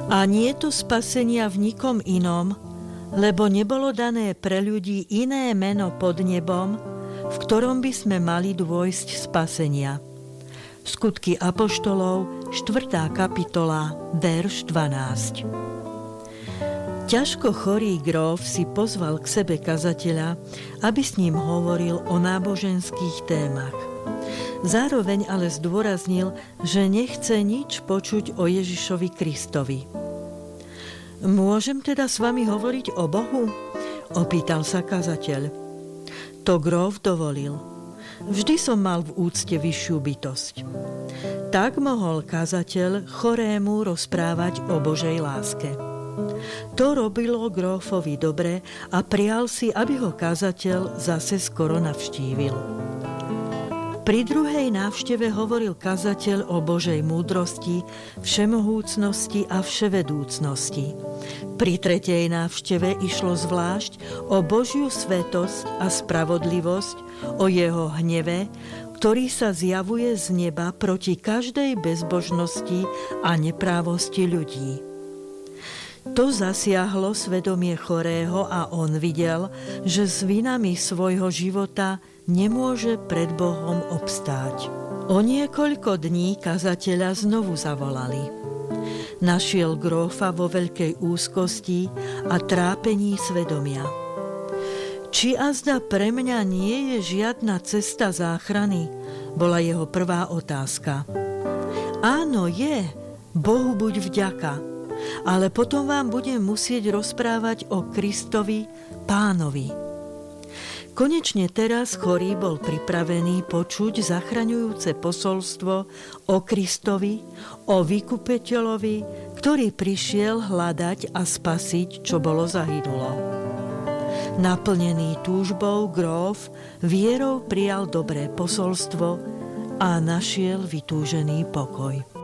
A nie je to spasenia v nikom inom, lebo nebolo dané pre ľudí iné meno pod nebom, v ktorom by sme mali dôjsť spasenia. Skutky apoštolov, 4. kapitola, verš 12. Ťažko chorý gróf si pozval k sebe kazateľa, aby s ním hovoril o náboženských témach. Zároveň ale zdôraznil, že nechce nič počuť o Ježišovi Kristovi. Môžem teda s vami hovoriť o Bohu? Opýtal sa kazateľ. To gróf dovolil. Vždy som mal v úcte vyššiu bytosť. Tak mohol kazateľ chorému rozprávať o Božej láske. To robilo grófovi dobre a prijal si, aby ho kazateľ zase skoro navštívil. Pri druhej návšteve hovoril kazateľ o Božej múdrosti, všemohúcnosti a vševedúcnosti. Pri tretej návšteve išlo zvlášť o Božiu svätosť a spravodlivosť, o jeho hneve, ktorý sa zjavuje z neba proti každej bezbožnosti a neprávosti ľudí. To zasiahlo svedomie chorého a on videl, že s vinami svojho života nemôže pred Bohom obstáť. O niekoľko dní kazateľa znovu zavolali. Našiel grófa vo veľkej úzkosti a trápení svedomia. Či azda pre mňa nie je žiadna cesta záchrany? Bola jeho prvá otázka. Áno, je. Bohu buď vďaka. Ale potom vám budem musieť rozprávať o Kristovi, Pánovi. Konečne teraz chorý bol pripravený počuť zachraňujúce posolstvo o Kristovi, o vykupiteľovi, ktorý prišiel hľadať a spasiť, čo bolo zahynulo. Naplnený túžbou gróf vierou prijal dobré posolstvo a našiel vytúžený pokoj.